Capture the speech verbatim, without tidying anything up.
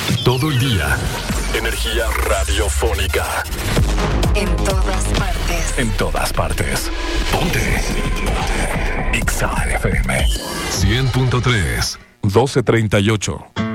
Todo el día. Energía radiofónica. En todas partes. En todas partes. Ponte. Ponte. X A F M. cien punto tres. doce treinta y ocho.